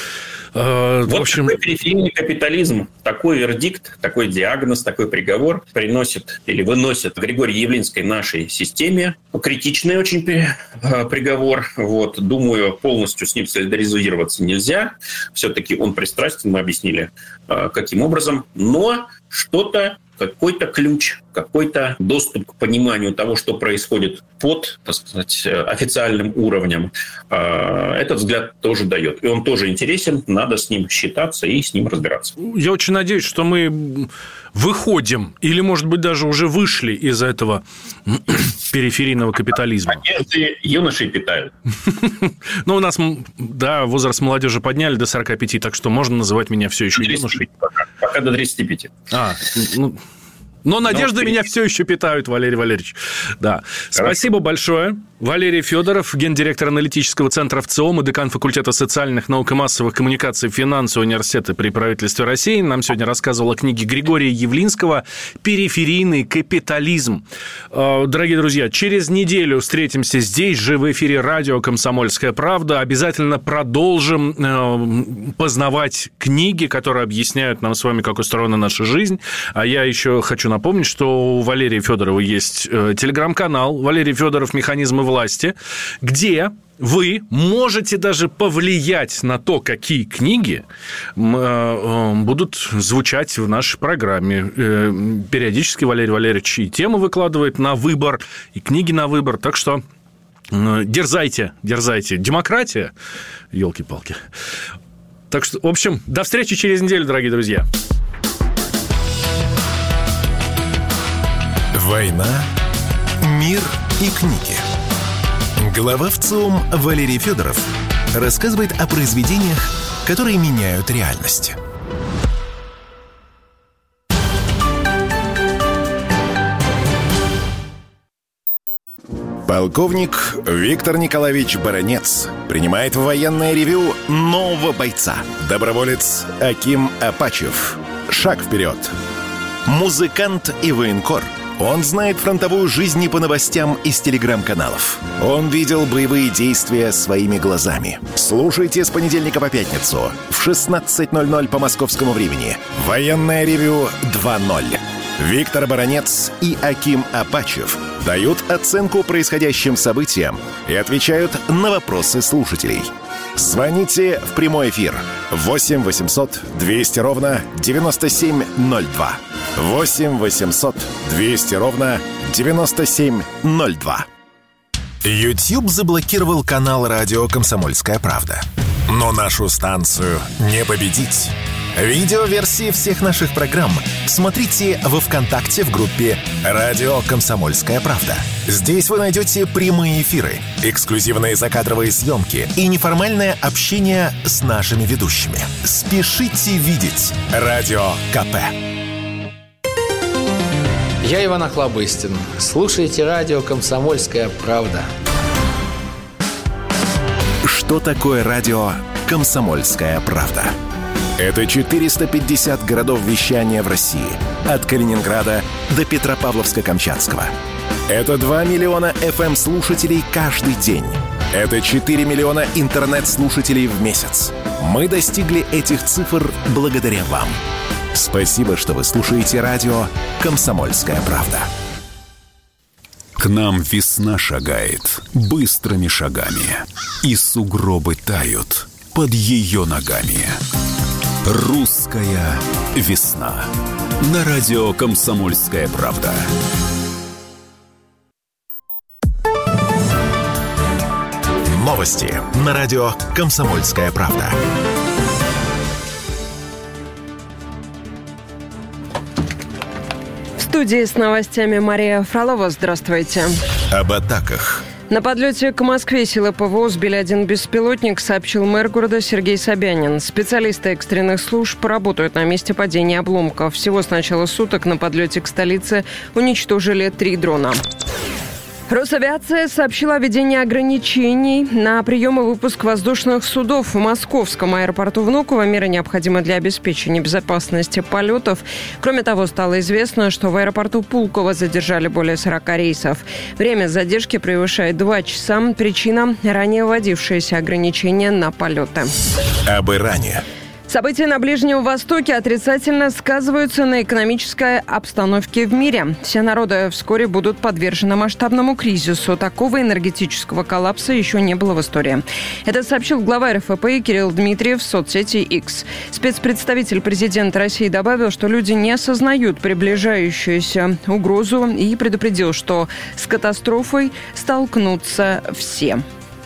В общем, такой периферийный капитализм, такой вердикт, такой диагноз, такой приговор приносит или выносит Григорий Явлинский нашей системе. Критичный очень приговор. Думаю, полностью с ним солидаризироваться нельзя. Все-таки он пристрастен, мы объяснили, каким образом. Но какой-то ключ какой-то доступ к пониманию того, что происходит под, так сказать, официальным уровнем, этот взгляд тоже дает. И он тоже интересен, надо с ним считаться и с ним разбираться.
Я очень надеюсь, что мы выходим, или, может быть, даже уже вышли из этого периферийного капитализма.
Надежды юношей питают.
Ну, у нас, да, возраст молодежи подняли до 45, так что можно называть меня все еще юношей.
Пока до 35.
Но надежды меня все еще питают, Валерий Валерьевич. Да. Спасибо большое. Валерий Федоров, гендиректор аналитического центра ВЦИОМ и декан факультета социальных наук и массовых коммуникаций финансового университета при правительстве России, нам сегодня рассказывал о книге Григория Явлинского «Периферийный капитализм». Дорогие друзья, через неделю встретимся здесь же, в эфире радио «Комсомольская правда». Обязательно продолжим познавать книги, которые объясняют нам с вами, как устроена наша жизнь. А я еще хочу напомнить, что у Валерия Федорова есть телеграм-канал «Валерий Федоров. Механизмы власти», где вы можете даже повлиять на то, какие книги будут звучать в нашей программе. Периодически Валерий Валерьевич и темы выкладывает на выбор, и книги на выбор. Так что дерзайте, дерзайте. Демократия, елки-палки. Так что, в общем, до встречи через неделю, дорогие друзья.
«Война, мир и книги». Глава ВЦИОМ Валерий Федоров рассказывает о произведениях, которые меняют реальность. Полковник Виктор Николаевич Баранец принимает в военное ревью нового бойца. Доброволец Аким Апачев. Шаг вперед. Музыкант и военкор. Он знает фронтовую жизнь не по новостям из телеграм-каналов. Он видел боевые действия своими глазами. Слушайте с понедельника по пятницу в 16:00 по московскому времени. Военное ревью 2.0. Виктор Баранец и Аким Апачев дают оценку происходящим событиям и отвечают на вопросы слушателей. Звоните в прямой эфир 8 800 200 ровно 9702. 8 800 200 ровно 9702. YouTube заблокировал канал радио «Комсомольская правда». Но нашу станцию не победить. Видеоверсии всех наших программ смотрите во ВКонтакте в группе «Радио Комсомольская правда». Здесь вы найдете прямые эфиры, эксклюзивные закадровые съемки и неформальное общение с нашими ведущими. Спешите видеть Радио КП.
Я Иван Охлобыстин. Слушайте радио «Комсомольская правда».
Что такое радио «Комсомольская правда»? Это 450 городов вещания в России. От Калининграда до Петропавловска-Камчатского. Это 2 миллиона FM-слушателей каждый день. Это 4 миллиона интернет-слушателей в месяц. Мы достигли этих цифр благодаря вам. Спасибо, что вы слушаете радио «Комсомольская правда».
К нам весна шагает быстрыми шагами, и сугробы тают под ее ногами. Русская весна. На радио «Комсомольская правда».
Новости на радио «Комсомольская правда».
В студии с новостями Мария Фролова. Здравствуйте.
Об атаках.
На подлете к Москве силы ПВО сбили один беспилотник, сообщил мэр города Сергей Собянин. Специалисты экстренных служб работают на месте падения обломков. Всего с начала суток на подлете к столице уничтожили 3 дрона. Росавиация сообщила о введении ограничений на прием и выпуск воздушных судов в московском аэропорту Внуково. Меры необходимы для обеспечения безопасности полетов. Кроме того, стало известно, что в аэропорту Пулково задержали более 40 рейсов. Время задержки превышает 2 часа. Причина – ранее вводившиеся ограничения на полеты.
Об Иране.
События на Ближнем Востоке отрицательно сказываются на экономической обстановке в мире. Все народы вскоре будут подвержены масштабному кризису. Такого энергетического коллапса еще не было в истории. Это сообщил глава РФП Кирилл Дмитриев в соцсети X. Спецпредставитель президента России добавил, что люди не осознают приближающуюся угрозу и предупредил, что с катастрофой столкнутся все.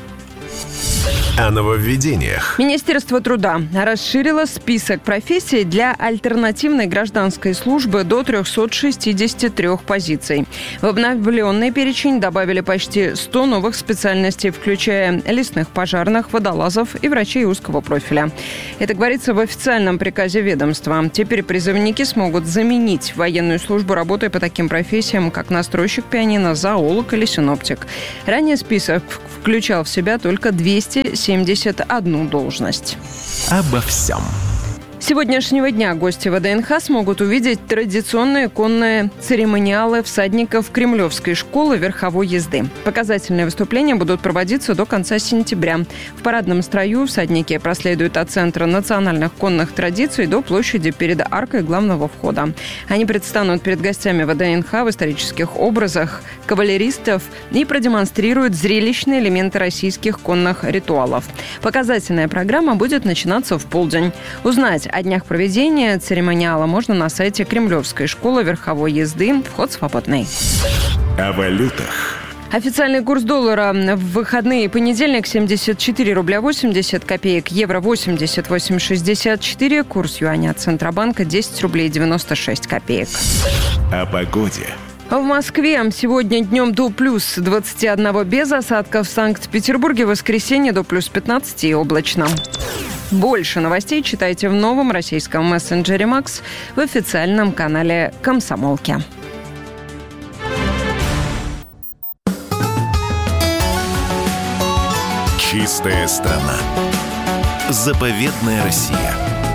О нововведениях.
Министерство труда расширило список профессий для альтернативной гражданской службы до 363 позиций. В обновленный перечень добавили почти 100 новых специальностей, включая лесных пожарных, водолазов и врачей узкого профиля. Это говорится в официальном приказе ведомства. Теперь призывники смогут заменить военную службу, работая по таким профессиям, как настройщик пианино, зоолог или синоптик. Ранее список включал в себя только 271 должность.
Обо всем.
С сегодняшнего дня гости ВДНХ смогут увидеть традиционные конные церемониалы всадников Кремлевской школы верховой езды. Показательные выступления будут проводиться до конца сентября. В парадном строю всадники проследуют от Центра национальных конных традиций до площади перед аркой главного входа. Они предстанут перед гостями ВДНХ в исторических образах кавалеристов и продемонстрируют зрелищные элементы российских конных ритуалов. Показательная программа будет начинаться в полдень. Узнать о днях проведения церемониала можно на сайте Кремлевской школы верховой езды. Вход свободный.
О валютах.
Официальный курс доллара в выходные понедельник 74 рубля 80 копеек, евро 88,64, курс юаня от Центробанка 10 рублей 96 копеек.
О погоде.
В Москве сегодня днем до плюс 21 без осадков. В Санкт-Петербурге в воскресенье до плюс 15 и облачно. Больше новостей читайте в новом российском мессенджере «Макс» в официальном канале «Комсомолки».
Чистая страна. Заповедная Россия.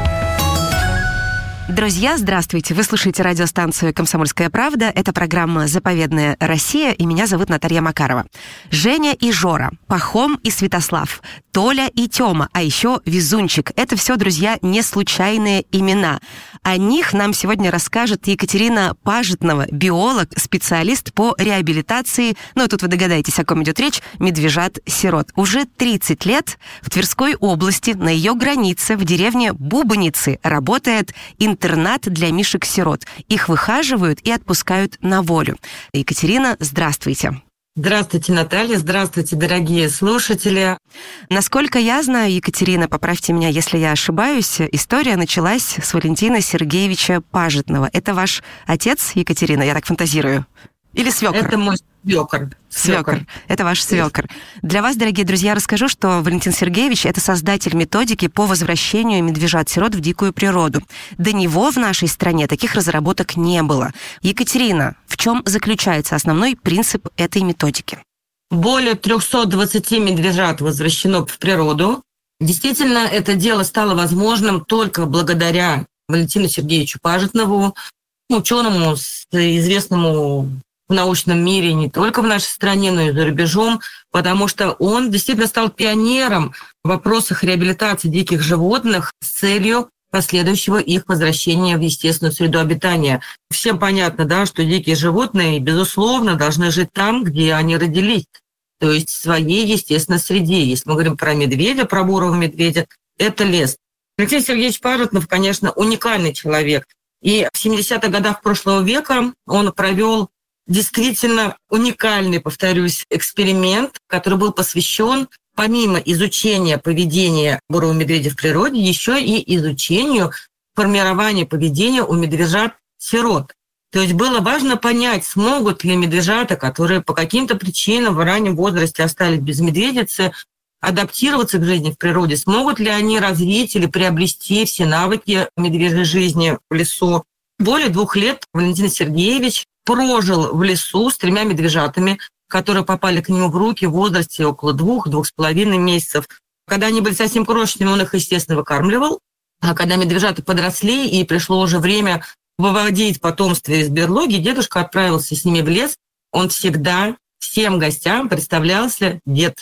Друзья, здравствуйте. Вы слушаете радиостанцию «Комсомольская правда». Это программа «Заповедная Россия», и меня зовут Наталья Макарова. Женя и Жора, Пахом и Святослав, Толя и Тёма, а еще Везунчик. Это все, друзья, не случайные имена. О них нам сегодня расскажет Екатерина Пажетнова, биолог, специалист по реабилитации, тут вы догадаетесь, о ком идет речь, медвежат-сирот. Уже 30 лет в Тверской области, на ее границе, в деревне Бубницы, работает интернат для мишек-сирот. Их выхаживают и отпускают на волю. Екатерина, здравствуйте.
Здравствуйте, Наталья. Здравствуйте, дорогие слушатели.
Насколько я знаю, Екатерина, поправьте меня, если я ошибаюсь, история началась с Валентина Сергеевича Пажетнова. Это ваш отец, Екатерина, я так фантазирую? Или свекр?
Это мой свекр.
Свекр. Это ваш свекр. Для вас, дорогие друзья, расскажу, что Валентин Сергеевич – это создатель методики по возвращению медвежат-сирот в дикую природу. До него в нашей стране таких разработок не было. Екатерина, в чем заключается основной принцип этой методики?
Более 320 медвежат возвращено в природу. Действительно, это дело стало возможным только благодаря Валентину Сергеевичу Пажетнову, ученому, известному в научном мире не только в нашей стране, но и за рубежом, потому что он действительно стал пионером в вопросах реабилитации диких животных с целью последующего их возвращения в естественную среду обитания. Всем понятно, да, что дикие животные, безусловно, должны жить там, где они родились, то есть в своей естественной среде. Если мы говорим про медведя, про бурого медведя, это лес. Алексей Сергеевич Пажетнов, конечно, уникальный человек. И в 70-х годах прошлого века он провел действительно уникальный, повторюсь, эксперимент, который был посвящен, помимо изучения поведения бурого медведя в природе, еще и изучению формирования поведения у медвежат-сирот. То есть было важно понять, смогут ли медвежата, которые по каким-то причинам в раннем возрасте остались без медведицы, адаптироваться к жизни в природе, смогут ли они развить или приобрести все навыки медвежьей жизни в лесу. Более 2 лет Валентин Сергеевич прожил в лесу с 3 медвежатами, которые попали к нему в руки в возрасте около 2-2,5 месяцев. Когда они были совсем крошечными, он их, естественно, выкармливал. А когда медвежата подросли и пришло уже время выводить потомство из берлоги, дедушка отправился с ними в лес. Он всегда всем гостям представлялся дед.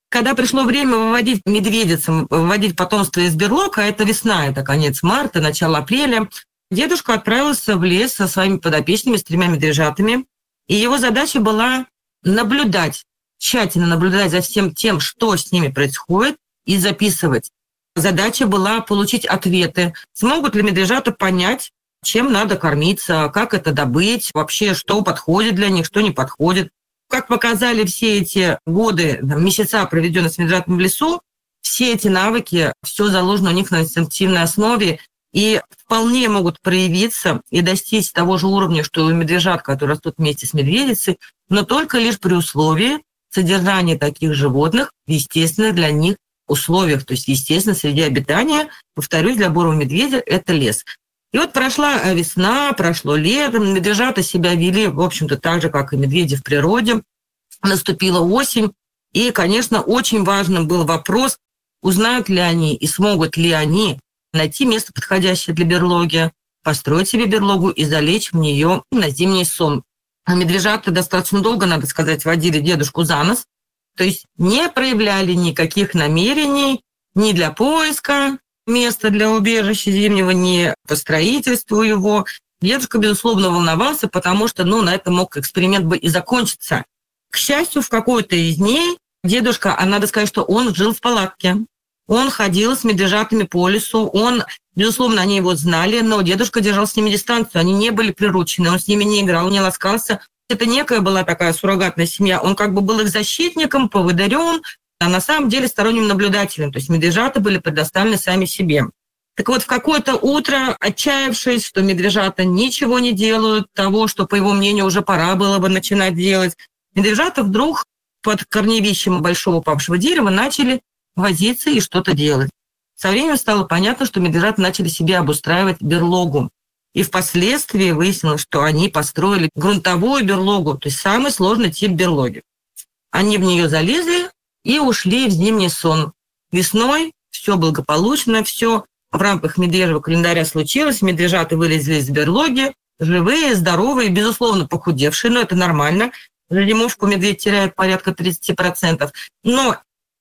Когда пришло время выводить медведицам, выводить потомство из берлог, а это весна, это конец марта, начало апреля, дедушка отправился в лес со своими подопечными, с 3 медвежатами. И его задача была наблюдать, тщательно наблюдать за всем тем, что с ними происходит, и записывать. Задача была получить ответы. Смогут ли медвежата понять, чем надо кормиться, как это добыть, вообще, что подходит для них, что не подходит. Как показали все эти годы, месяца, проведенные с медвежатами в лесу, все эти навыки, все заложено у них на инстинктивной основе и вполне могут проявиться и достичь того же уровня, что и у медвежат, которые растут вместе с медведицей, но только лишь при условии содержания таких животных в естественных для них условиях, то есть, естественно, среди обитания, повторюсь, для бурого медведя это лес. И вот прошла весна, прошло лето, медвежата себя вели, в общем-то, так же, как и медведи в природе. Наступила осень, и, конечно, очень важным был вопрос, узнают ли они и смогут ли они найти место, подходящее для берлоги, построить себе берлогу и залечь в нее на зимний сон. А медвежата достаточно долго, надо сказать, водили дедушку за нос, то есть не проявляли никаких намерений ни для поиска места для убежища зимнего, ни по строительству его. Дедушка, безусловно, волновался, потому что, на этом мог эксперимент бы и закончиться. К счастью, в какой-то из дней дедушка, надо сказать, что он жил в палатке. Он ходил с медвежатами по лесу, безусловно, они его знали, но дедушка держал с ними дистанцию, они не были приручены, он с ними не играл, не ласкался. Это некая была такая суррогатная семья, он как бы был их защитником, поводырем, а на самом деле сторонним наблюдателем. То есть медвежата были предоставлены сами себе. Так вот, в какое-то утро, отчаявшись, что медвежата ничего не делают, того, что, по его мнению, уже пора было бы начинать делать, медвежата вдруг под корневищем большого упавшего дерева начали возиться и что-то делать. Со временем стало понятно, что медвежата начали себе обустраивать берлогу. И впоследствии выяснилось, что они построили грунтовую берлогу, то есть самый сложный тип берлоги. Они в нее залезли и ушли в зимний сон. Весной все благополучно, все в рамках медвежьего календаря случилось. Медвежата вылезли из берлоги, живые, здоровые, безусловно, похудевшие, но это нормально. Зимовку медведь теряет порядка 30%. Но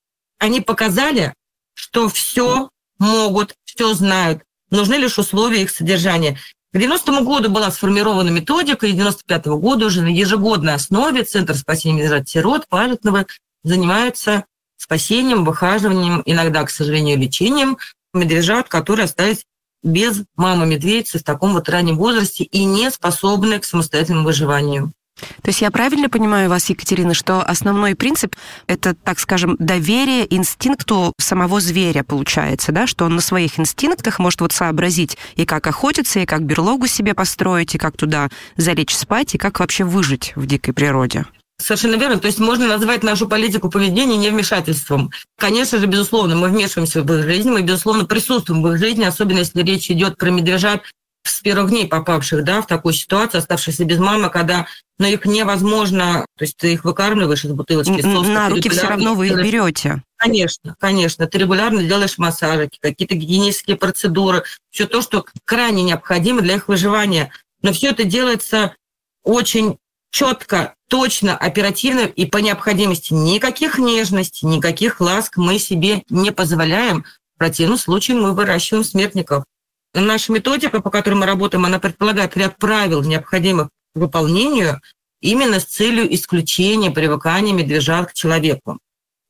они показали, что все могут, все знают. Нужны лишь условия их содержания. К 90-му году была сформирована методика, и с 95-го года уже на ежегодной основе Центр спасения медвежат-сирот Пажитного занимается спасением, выхаживанием, иногда, к сожалению, лечением медвежат, которые остались без мамы-медведицы в таком вот раннем возрасте и не способны к самостоятельному выживанию.
То есть я правильно понимаю вас, Екатерина, что основной принцип – это, так скажем, доверие инстинкту самого зверя, получается, да? Что он на своих инстинктах может вот сообразить и как охотиться, и как берлогу себе построить, и как туда залечь спать, и как вообще выжить в дикой природе.
Совершенно верно. То есть можно назвать нашу политику поведения невмешательством. Конечно же, безусловно, мы вмешиваемся в их жизнь, мы, безусловно, присутствуем в их жизни, особенно если речь идет про медвежат, с первых дней попавших, в такую ситуацию, оставшихся без мамы, когда их невозможно, то есть ты их выкармливаешь из бутылочки.
На руки все равно вы их берете.
Конечно. Ты регулярно делаешь массажи, какие-то гигиенические процедуры, все то, что крайне необходимо для их выживания. Но все это делается очень четко, точно, оперативно и по необходимости. Никаких нежностей, никаких ласк мы себе не позволяем. В противном случае мы выращиваем смертников. Наша методика, по которой мы работаем, она предполагает ряд правил, необходимых к выполнению, именно с целью исключения привыкания медвежат к человеку.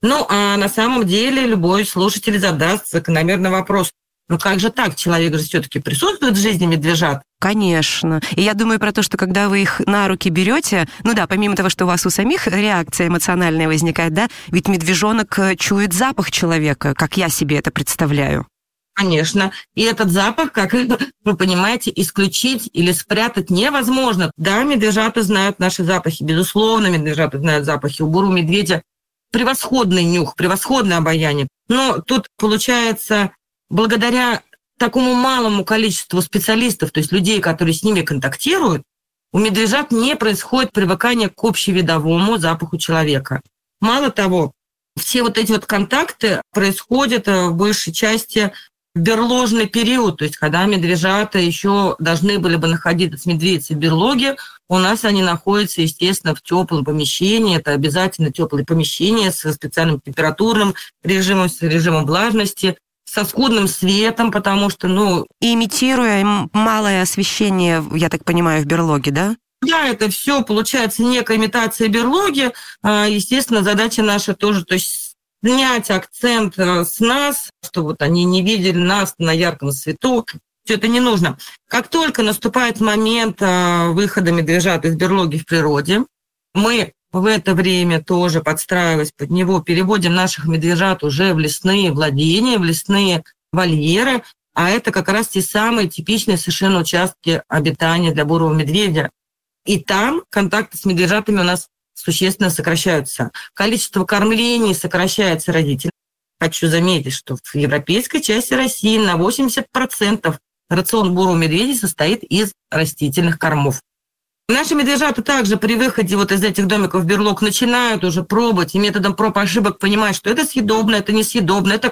А на самом деле любой слушатель задаст закономерный вопрос. Как же так? Человек же все-таки присутствует в жизни медвежат?
Конечно. И я думаю про то, что когда вы их на руки берете, помимо того, что у вас у самих реакция эмоциональная возникает, ведь медвежонок чует запах человека, как я себе это представляю.
Конечно. И этот запах, как вы понимаете, исключить или спрятать невозможно. Да, медвежата знают наши запахи. Безусловно, медвежата знают запахи. У бурого медведя превосходный нюх, превосходное обоняние. Но тут получается, благодаря такому малому количеству специалистов, то есть людей, которые с ними контактируют, у медвежат не происходит привыкания к общевидовому запаху человека. Мало того, все вот эти контакты происходят в большей части в берложный период, то есть когда медвежата еще должны были бы находиться с медведицей в берлоге, у нас они находятся, естественно, в теплом помещении. Это обязательно теплое помещение со специальным температурным режимом, с режимом влажности, со скудным светом, потому что,
И имитируя малое освещение, я так понимаю, в берлоге, да?
Да, это все получается некая имитация берлоги. Естественно, задача наша тоже, то есть снять акцент с нас, что вот они не видели нас на ярком свету. Все это не нужно. Как только наступает момент выхода медвежат из берлоги в природе, мы в это время тоже, подстраиваясь под него, переводим наших медвежат уже в лесные владения, в лесные вольеры, а это как раз те самые типичные совершенно участки обитания для бурого медведя. И там контакты с медвежатами у нас существенно сокращаются. Количество кормлений сокращается родителям. Хочу заметить, что в европейской части России на 80% рацион бурого медведя состоит из растительных кормов. Наши медвежата также при выходе вот из этих домиков в берлог начинают уже пробовать и методом проб и ошибок понимать, что это съедобно, это несъедобно, это